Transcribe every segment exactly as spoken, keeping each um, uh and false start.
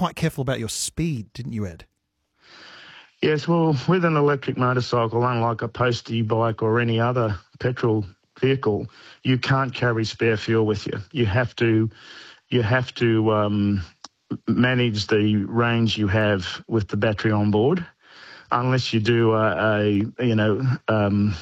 quite careful about your speed, didn't you, Ed? Yes, well, with an electric motorcycle, unlike a postie bike or any other petrol vehicle, you can't carry spare fuel with you. You have to, you have to um, manage the range you have with the battery on board. Unless you do a, a you know, um,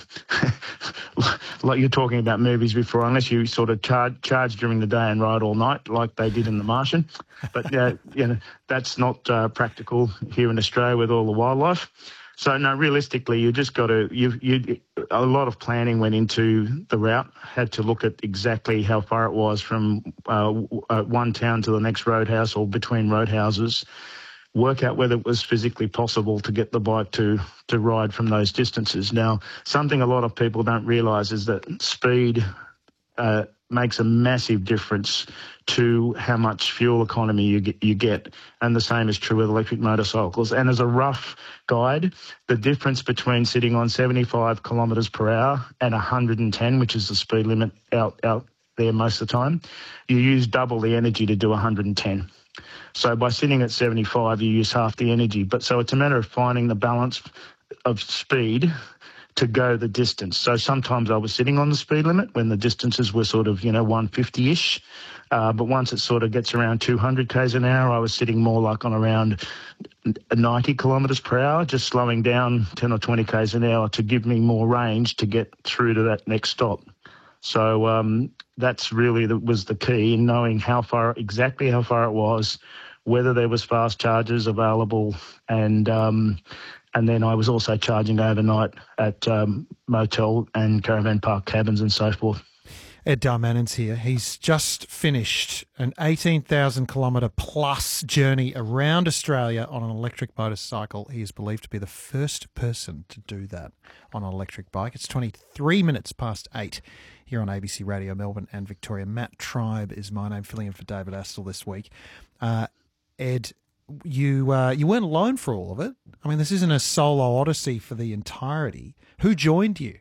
like you're talking about movies before, unless you sort of charge, charge during the day and ride all night like they did in The Martian. But, uh, you know, that's not uh, practical here in Australia with all the wildlife. So, no, realistically, you just got to, you, you, a lot of planning went into the route, had to look at exactly how far it was from uh, one town to the next roadhouse or between roadhouses, work out whether it was physically possible to get the bike to, to ride from those distances. Now, something a lot of people don't realise is that speed uh, makes a massive difference to how much fuel economy you get, you get, and the same is true with electric motorcycles. And as a rough guide, the difference between sitting on seventy-five kilometres per hour and one hundred ten, which is the speed limit out, out there most of the time, you use double the energy to do one hundred ten. So by sitting at seventy-five, you use half the energy. But so it's a matter of finding the balance of speed to go the distance. So sometimes I was sitting on the speed limit when the distances were sort of, you know, one fifty-ish. Uh, but once it sort of gets around two hundred k's an hour, I was sitting more like on around ninety kilometres per hour, just slowing down ten or twenty k's an hour to give me more range to get through to that next stop. So um, that's really the, was the key in knowing how far, exactly how far it was, whether there was fast chargers available, and um, and then I was also charging overnight at um, motel and caravan park cabins and so forth. Ed Darmanen's here. He's just finished an eighteen thousand kilometre plus journey around Australia on an electric motorcycle. He is believed to be the first person to do that on an electric bike. It's twenty-three minutes past eight here on A B C Radio Melbourne and Victoria. Matt Tribe is my name, filling in for David Astle this week. Uh, Ed, you uh, you weren't alone for all of it. I mean, this isn't a solo odyssey for the entirety. Who joined you?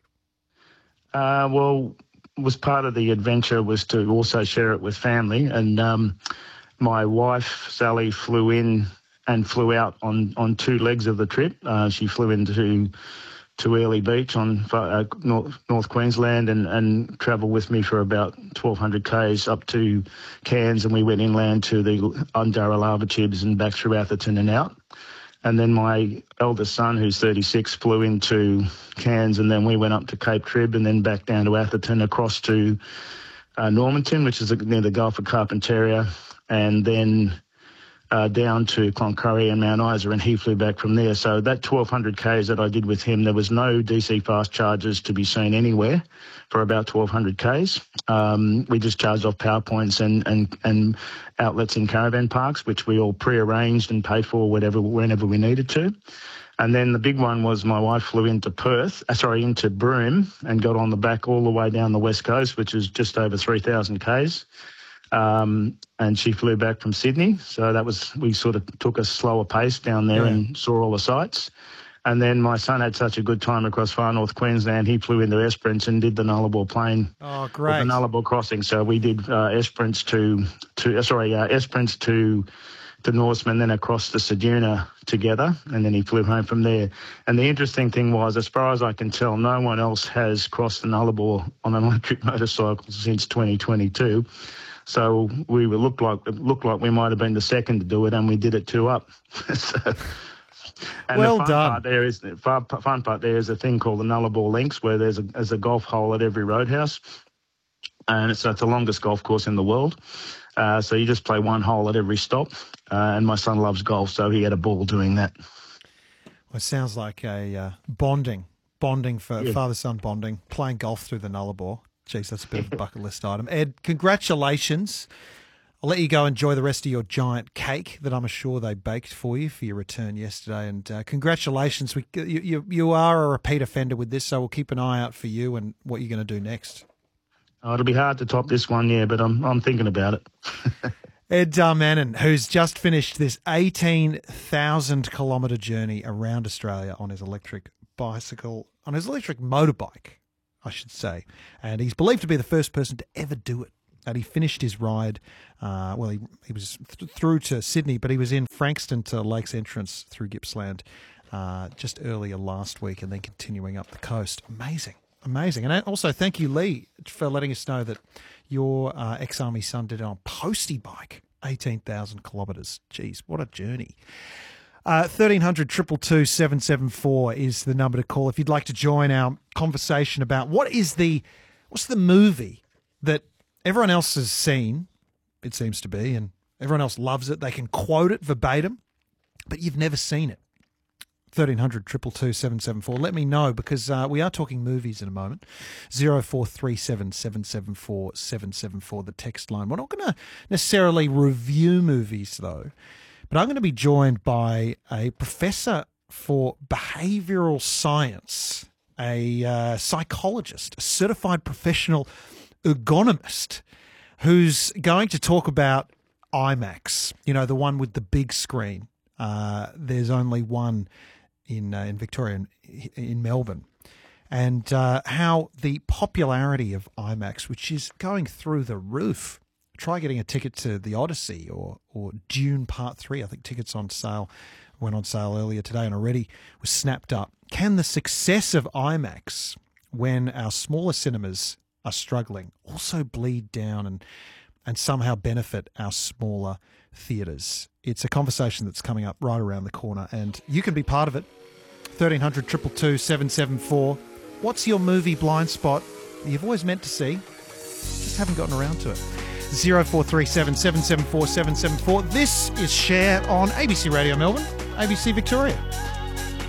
Uh, well... was part of the adventure was to also share it with family, and um, my wife Sally flew in and flew out on, on two legs of the trip. Uh, she flew into to Early Beach on uh, North, North Queensland and, and travelled with me for about twelve hundred k's up to Cairns, and we went inland to the Undara lava tubes and back through Atherton and out. And then my eldest son, who's thirty-six, flew into Cairns, and then we went up to Cape Trib and then back down to Atherton, across to uh, Normanton, which is near the Gulf of Carpentaria, and then uh, down to Cloncurry and Mount Isa, and he flew back from there. So that twelve hundred k's that I did with him, there was no D C fast chargers to be seen anywhere for about twelve hundred k's. Um, we just charged off power points and, and, and outlets in caravan parks, which we all pre-arranged and paid for whatever, whenever we needed to. And then the big one was my wife flew into Perth, uh, sorry, into Broome, and got on the back all the way down the west coast, which is just over three thousand k's. Um, and she flew back from Sydney. So that was, we sort of took a slower pace down there, yeah, and saw all the sights. And then my son had such a good time across far north Queensland, he flew into Esperance and did the Nullarbor Plain. Oh, great. The Nullarbor crossing. So we did uh, Esperance to, to uh, sorry, uh, Esperance to to Norseman, then across to Ceduna together, and then he flew home from there. And the interesting thing was, as far as I can tell, no one else has crossed the Nullarbor on an electric motorcycle since twenty twenty-two. So we were, looked like it looked like we might have been the second to do it, and we did it two up. so, and well the fun done. Part there is the fun, fun part there is a thing called the Nullarbor Links, where there's a there's a golf hole at every roadhouse, and it's, it's the longest golf course in the world. Uh, so you just play one hole at every stop, uh, and my son loves golf, so he had a ball doing that. Well, it sounds like a uh, bonding, bonding for Yeah. father-son bonding, playing golf through the Nullarbor. Geez, that's a bit of a bucket list item. Ed, congratulations. I'll let you go enjoy the rest of your giant cake that I'm sure they baked for you for your return yesterday. And uh, congratulations. We, you, you, you are a repeat offender with this, so we'll keep an eye out for you and what you're going to do next. Oh, it'll be hard to top this one, yeah, but I'm I'm thinking about it. Ed Darmanin, who's just finished this eighteen thousand kilometre journey around Australia on his electric bicycle, on his electric motorbike, I should say. And he's believed to be the first person to ever do it. and he finished his ride. Uh, well, he, he was th- through to Sydney, but he was in Frankston to Lakes Entrance through Gippsland uh, just earlier last week, and then continuing up the coast. Amazing. Amazing. And also thank you, Lee, for letting us know that your uh, ex-Army son did it on Postie bike, eighteen thousand kilometres. Jeez, what a journey. Uh, thirteen hundred, two two two, seven seven four is the number to call if you'd like to join our conversation about what is the, what's the movie that everyone else has seen, it seems to be, and everyone else loves it. They can quote it verbatim, but you've never seen it. thirteen hundred, two two two, seven seven four. Let me know, because uh, we are talking movies in a moment. zero four three seven, seven seven four, seven seven four, the text line. We're not going to necessarily review movies, though, but I'm going to be joined by a professor for behavioural science, a uh, psychologist, a certified professional ergonomist, who's going to talk about IMAX, you know, the one with the big screen. Uh, there's only one in uh, in Victoria, in, in Melbourne, and uh, how the popularity of IMAX, which is going through the roof. Try getting a ticket to The Odyssey or or Dune Part three. I think tickets on sale went on sale earlier today and already was snapped up. Can the success of IMAX, when our smaller cinemas are struggling, also bleed down and and somehow benefit our smaller theatres? It's a conversation that's coming up right around the corner, and you can be part of it. thirteen hundred, two two two, seven seven four. What's your movie blind spot you've always meant to see, just haven't gotten around to it? zero four three seven, seven seven four, seven seven four. This is Share on A B C Radio Melbourne, A B C Victoria.